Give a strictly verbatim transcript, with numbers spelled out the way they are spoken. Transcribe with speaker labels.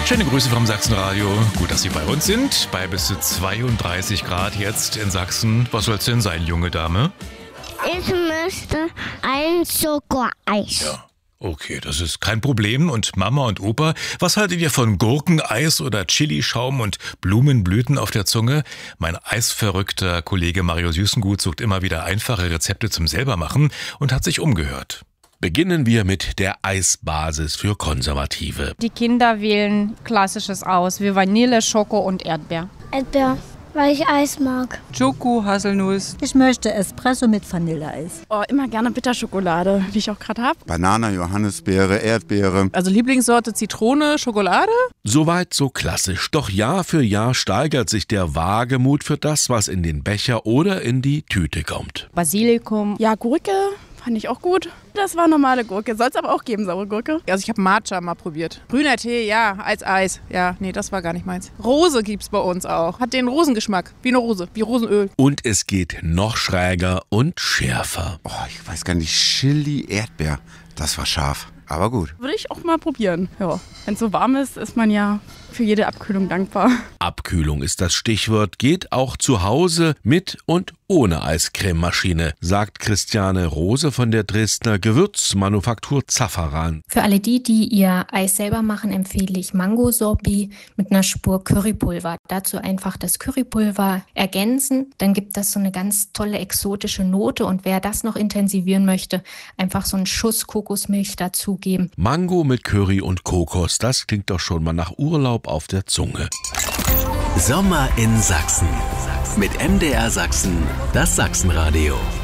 Speaker 1: Schöne Grüße vom Sachsenradio. Gut, dass Sie bei uns sind. Bei bis zu zweiunddreißig Grad jetzt in Sachsen. Was soll es denn sein, junge Dame?
Speaker 2: Ich möchte ein Schokoeis.
Speaker 1: Ja. Okay, das ist kein Problem. Und Mama und Opa, was haltet ihr von Gurkeneis oder Chilischaum und Blumenblüten auf der Zunge? Mein eisverrückter Kollege Mario Süßengut sucht immer wieder einfache Rezepte zum Selbermachen und hat sich umgehört. Beginnen wir mit der Eisbasis für Konservative.
Speaker 3: Die Kinder wählen Klassisches aus, wie Vanille, Schoko und Erdbeer.
Speaker 2: Erdbeer, weil ich Eis mag.
Speaker 4: Schoko, Haselnuss.
Speaker 5: Ich möchte Espresso mit Vanilleeis.
Speaker 6: Oh, immer gerne Bitterschokolade, wie ich auch gerade habe.
Speaker 7: Banane, Johannisbeere, Erdbeere.
Speaker 4: Also Lieblingssorte Zitrone, Schokolade?
Speaker 1: Soweit so klassisch. Doch Jahr für Jahr steigert sich der Wagemut für das, was in den Becher oder in die Tüte kommt.
Speaker 3: Basilikum.
Speaker 6: Ja, Gurke fand ich auch gut. Das war normale Gurke. Soll es aber auch geben, saure Gurke.
Speaker 4: Also ich habe Matcha mal probiert. Grüner Tee, ja, als Eis. Ja, nee, das war gar nicht meins. Rose gibt's bei uns auch. Hat den Rosengeschmack. Wie eine Rose, wie Rosenöl.
Speaker 1: Und es geht noch schräger und schärfer.
Speaker 7: Oh, ich weiß gar nicht, Chili, Erdbeer. Das war scharf, aber gut.
Speaker 6: Würde ich auch mal probieren. Ja. Wenn es so warm ist, ist man ja für jede Abkühlung dankbar.
Speaker 1: Abkühlung ist das Stichwort. Geht auch zu Hause mit und ohne Eiscrememaschine, sagt Christiane Rose von der Dresdner Gewürzmanufaktur Zafferan.
Speaker 8: Für alle die, die ihr Eis selber machen, empfehle ich Mango-Sorbet mit einer Spur Currypulver. Dazu einfach das Currypulver ergänzen. Dann gibt das so eine ganz tolle exotische Note. Und wer das noch intensivieren möchte, einfach so einen Schuss Kokosmilch dazugeben.
Speaker 1: Mango mit Curry und Kokos, das klingt doch schon mal nach Urlaub auf der Zunge.
Speaker 9: Sommer in Sachsen. Mit M D R Sachsen, das Sachsenradio.